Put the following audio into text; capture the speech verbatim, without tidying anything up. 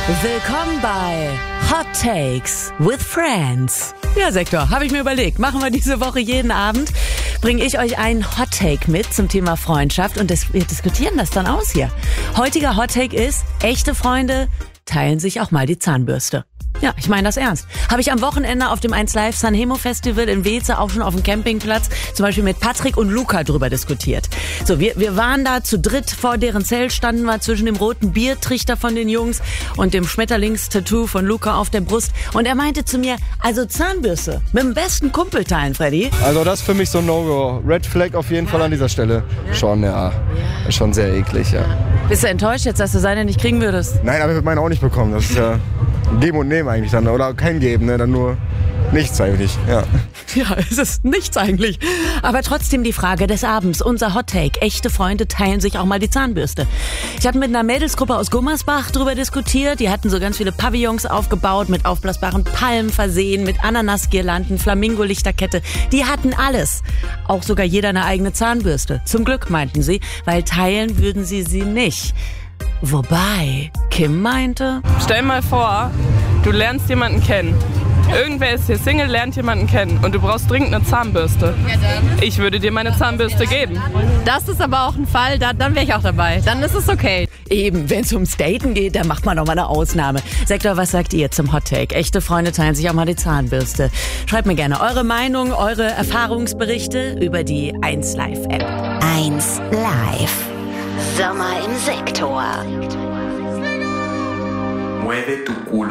Willkommen bei Hot Takes with Friends. Ja, Sektor, habe ich mir überlegt. Machen wir diese Woche jeden Abend. Bringe ich euch einen Hot Take mit zum Thema Freundschaft und das, wir diskutieren das dann aus hier. Heutiger Hot Take ist, echte Freunde teilen sich auch mal die Zahnbürste. Ja, ich meine das ernst. Habe ich am Wochenende auf dem eins Live Sanremo Festival in Weze auch schon auf dem Campingplatz zum Beispiel mit Patrick und Luca drüber diskutiert. So, wir, wir waren da zu dritt vor deren Zelt, standen wir zwischen dem roten Biertrichter von den Jungs und dem Schmetterlingstattoo von Luca auf der Brust. Und er meinte zu mir, also Zahnbürste mit dem besten Kumpel teilen, Freddy. Also das ist für mich so ein No-Go. Red Flag auf jeden Fall an dieser Stelle. Ja. Schon, ja. ja. Schon sehr eklig, ja. ja. Bist du enttäuscht jetzt, dass du seine nicht kriegen würdest? Nein, aber ich würde meine auch nicht bekommen. Das ist ja Geben und Nehmen eigentlich dann. Oder kein Geben, ne? Dann nur nichts eigentlich, ja. Ja, es ist nichts eigentlich. Aber trotzdem die Frage des Abends. Unser Hot Take. Echte Freunde teilen sich auch mal die Zahnbürste. Ich habe mit einer Mädelsgruppe aus Gummersbach drüber diskutiert. Die hatten so ganz viele Pavillons aufgebaut, mit aufblasbaren Palmen versehen, mit Ananasgirlanden, Flamingo-Lichterkette. Die hatten alles. Auch sogar jeder eine eigene Zahnbürste. Zum Glück, meinten sie, weil teilen würden sie sie nicht. Wobei, Kim meinte... Stell mal vor, du lernst jemanden kennen. Irgendwer ist hier Single, lernt jemanden kennen und du brauchst dringend eine Zahnbürste. Ja, dann. Ich würde dir meine Zahnbürste geben. Das ist aber auch ein Fall, da, dann wäre ich auch dabei. Dann ist es okay. Eben, wenn es ums Daten geht, dann macht man doch mal eine Ausnahme. Sektor, was sagt ihr zum Hot Take? Echte Freunde teilen sich auch mal die Zahnbürste. Schreibt mir gerne eure Meinung, eure Erfahrungsberichte über die eins Live App. eins Live. Sommer im Sektor. Mueve tu culo.